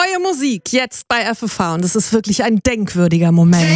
Neue Musik jetzt bei FFH und es ist wirklich ein denkwürdiger Moment.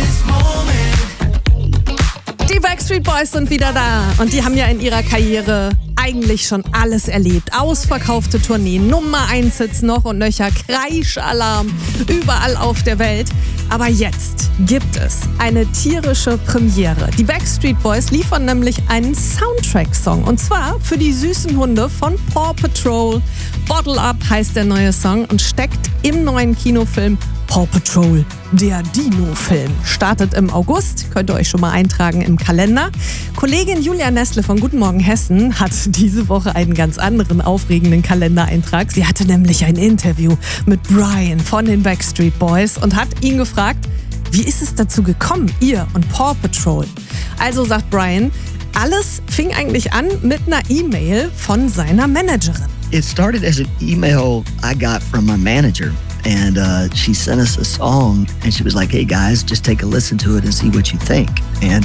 Die Backstreet Boys sind wieder da und die haben ja in ihrer Karriere eigentlich schon alles erlebt. Ausverkaufte Tourneen, Nummer 1 Hits noch und nöcher, Kreischalarm überall auf der Welt. Aber jetzt gibt es eine tierische Premiere. Die Backstreet Boys liefern nämlich einen Soundtrack-Song und zwar für die süßen Hunde von Paw Patrol. Bottle Up heißt der neue Song und steckt im neuen Kinofilm Paw Patrol, der Dino-Film. Startet im August, könnt ihr euch schon mal eintragen im Kalender. Kollegin Julia Nestle von Guten Morgen Hessen hat diese Woche einen ganz anderen aufregenden Kalendereintrag. Sie hatte nämlich ein Interview mit Brian von den Backstreet Boys und hat ihn gefragt, wie ist es dazu gekommen, ihr und Paw Patrol? Also sagt Brian, alles fing eigentlich an mit einer E-Mail von seiner Managerin. It started as an email I got from my manager. And she sent us a song and she was like, hey guys, just take a listen to it and see what you think. And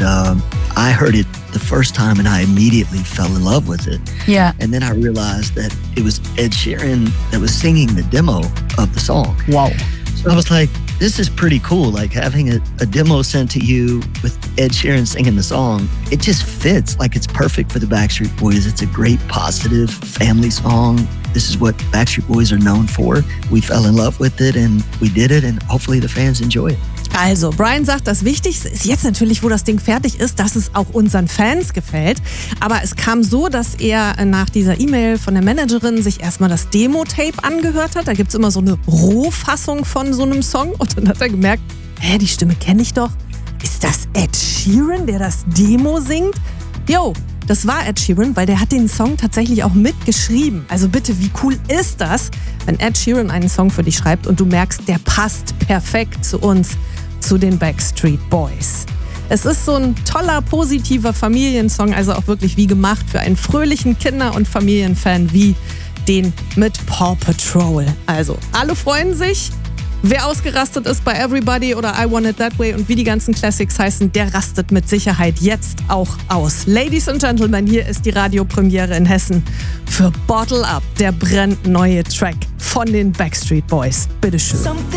I heard it the first time and I immediately fell in love with it. Yeah. And then I realized that it was Ed Sheeran that was singing the demo of the song. Wow. So I was like, this is pretty cool. Like having a demo sent to you with Ed Sheeran singing the song, it just fits. Like it's perfect for the Backstreet Boys. It's a great, positive family song. This is what Backstreet Boys are known for. We fell in love with it and we did it and hopefully the fans enjoy it. Also, Brian sagt, das Wichtigste ist jetzt natürlich, wo das Ding fertig ist, dass es auch unseren Fans gefällt. Aber es kam so, dass er nach dieser E-Mail von der Managerin sich erstmal das Demo-Tape angehört hat. Da gibt es immer so eine Rohfassung von so einem Song. Und dann hat er gemerkt, die Stimme kenne ich doch. Ist das Ed Sheeran, der das Demo singt? Jo, das war Ed Sheeran, weil der hat den Song tatsächlich auch mitgeschrieben. Also bitte, wie cool ist das, wenn Ed Sheeran einen Song für dich schreibt und du merkst, der passt perfekt zu uns, zu den Backstreet Boys. Es ist so ein toller, positiver Familiensong, also auch wirklich wie gemacht für einen fröhlichen Kinder- und Familienfan wie den mit Paw Patrol. Also, alle freuen sich. Wer ausgerastet ist bei Everybody oder I Want It That Way und wie die ganzen Classics heißen, der rastet mit Sicherheit jetzt auch aus. Ladies and Gentlemen, hier ist die Radiopremiere in Hessen für Bottle Up, der brandneue Track von den Backstreet Boys. Bitteschön.